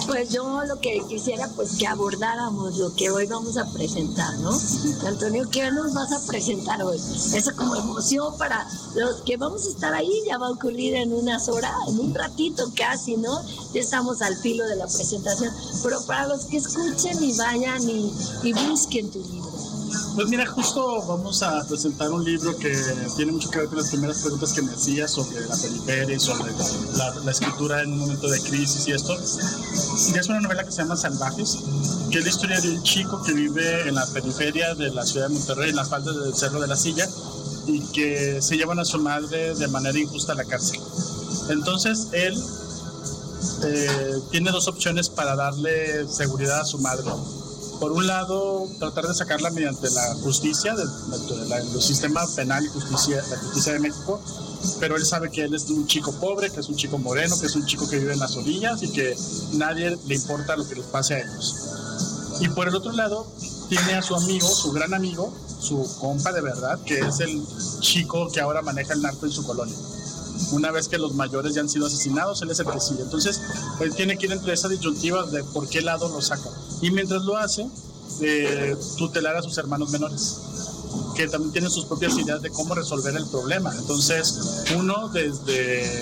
Pues yo lo que quisiera, pues que abordáramos lo que hoy vamos a presentar, ¿no? Antonio, ¿qué nos vas a presentar hoy? Eso como emoción para los que vamos a estar ahí, ya va a ocurrir en unas horas, en un ratito casi, ¿no? Ya estamos al filo de la presentación, pero para los que escuchen y vayan y busquen tu libro. Pues mira, justo vamos a presentar un libro que tiene mucho que ver con las primeras preguntas que me hacías sobre la periferia y sobre la escritura en un momento de crisis y esto. Y es una novela que se llama Salvajes, que es la historia de un chico que vive en la periferia de la ciudad de Monterrey, en las faldas del Cerro de la Silla, y que se llevan a su madre de manera injusta a la cárcel. Entonces él tiene dos opciones para darle seguridad a su madre. Por un lado, tratar de sacarla mediante la justicia, del sistema penal y la justicia de México, pero él sabe que él es un chico pobre, que es un chico moreno, que es un chico que vive en las orillas y que nadie le importa lo que les pase a ellos. Y por el otro lado, tiene a su amigo, su gran amigo, su compa de verdad, que es el chico que ahora maneja el narco en su colonia. Una vez que los mayores ya han sido asesinados, él es el que sigue. Entonces, él tiene que ir entre esa disyuntiva de por qué lado lo saca. Y mientras lo hace, tutelar a sus hermanos menores, que también tienen sus propias ideas de cómo resolver el problema. Entonces, uno desde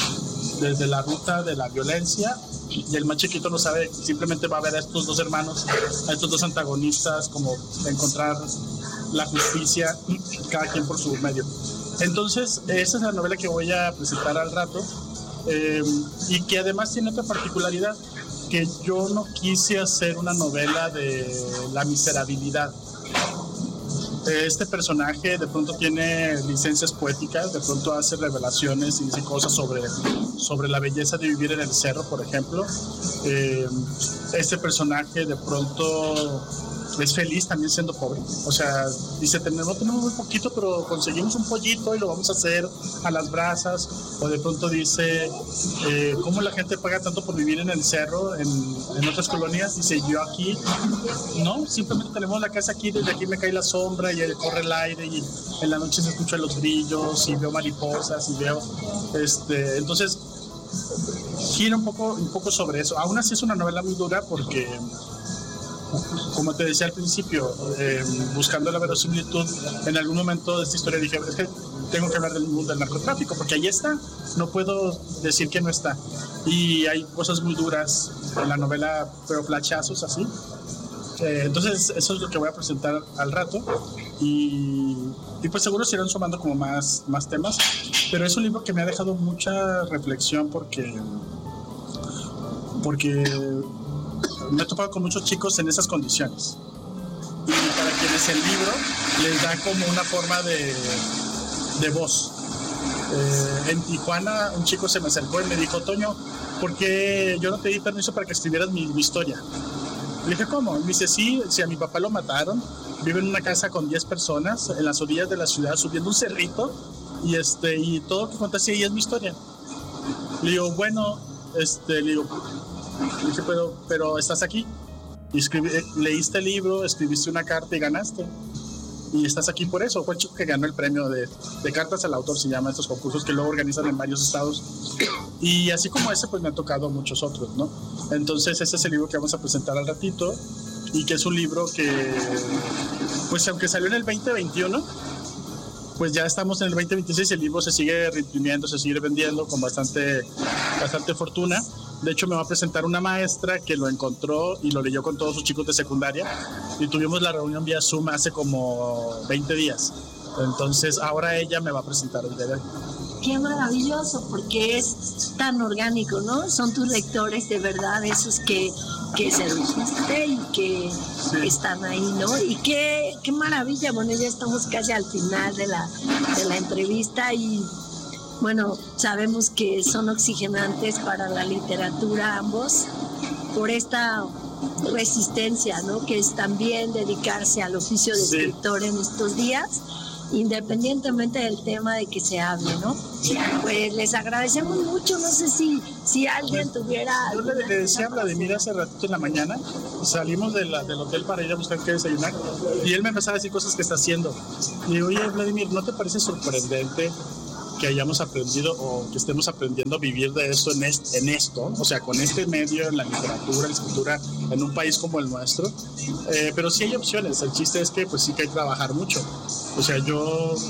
la ruta de la violencia, y el más chiquito no sabe, simplemente va a ver a estos dos hermanos, a estos dos antagonistas, como encontrar la justicia, cada quien por su medio. Entonces, esa es la novela que voy a presentar al rato, y que además tiene otra particularidad, que yo no quise hacer una novela de la miserabilidad. Este personaje de pronto tiene licencias poéticas, de pronto hace revelaciones y dice cosas sobre la belleza de vivir en el cerro, por ejemplo. Este personaje de pronto es feliz también siendo pobre. O sea, dice, tenemos muy poquito, pero conseguimos un pollito y lo vamos a hacer a las brasas. O de pronto dice, ¿cómo la gente paga tanto por vivir en el cerro, en otras colonias? Dice, yo aquí, no, simplemente tenemos la casa aquí, desde aquí me cae la sombra y corre el aire y en la noche se escuchan los grillos y veo mariposas y veo, entonces gira un poco sobre eso. Aún así es una novela muy dura porque, como te decía al principio, buscando la verosimilitud, en algún momento de esta historia dije, es que tengo que hablar del mundo del narcotráfico, porque ahí está, no puedo decir que no está. Y hay cosas muy duras en la novela, pero flashazos así. Entonces, eso es lo que voy a presentar al rato. Y pues seguro se irán sumando como más temas, pero es un libro que me ha dejado mucha reflexión porque me he topado con muchos chicos en esas condiciones, y para quienes el libro les da como una forma de voz. En Tijuana un chico se me acercó y me dijo, Toño, ¿por qué yo no te di permiso para que escribieras mi historia? Le dije, ¿cómo? Me dice, sí, si a mi papá lo mataron, vive en una casa con 10 personas en las orillas de la ciudad subiendo un cerrito, y todo lo que contaste ahí es mi historia. Le digo, bueno, le dije, pero estás aquí, y leíste el libro, escribiste una carta y ganaste, y estás aquí por eso. Fue el chico que ganó el premio de cartas al autor, se llama, estos concursos que luego organizan en varios estados, y así como ese, pues me han tocado muchos otros, ¿no? Entonces ese es el libro que vamos a presentar al ratito, y que es un libro que, pues aunque salió en el 2021, pues ya estamos en el 2026 y el libro se sigue reimprimiendo, se sigue vendiendo con bastante fortuna. De hecho, me va a presentar una maestra que lo encontró y lo leyó con todos sus chicos de secundaria, y tuvimos la reunión vía Zoom hace como 20 días. Entonces, ahora ella me va a presentar el de hoy. Qué maravilloso, porque es tan orgánico, ¿no? Son tus lectores de verdad, esos que sedujiste y que están ahí, ¿no? Y qué maravilla. Bueno, ya estamos casi al final de la entrevista, y bueno, sabemos que son oxigenantes para la literatura ambos, por esta resistencia, ¿no? Que es también dedicarse al oficio de escritor en estos días, independientemente del tema de que se hable, ¿no? Pues les agradecemos mucho. No sé si alguien tuviera... Yo le decía a Vladimir hace ratito en la mañana, salimos del hotel para ir a buscar qué desayunar, y él me empezaba a decir cosas que está haciendo. Y digo, oye, Vladimir, ¿no te parece sorprendente que hayamos aprendido o que estemos aprendiendo a vivir de esto en esto, o sea, con este medio, en la literatura, la escritura, en un país como el nuestro. Pero sí hay opciones. El chiste es que pues sí que hay que trabajar mucho. O sea, yo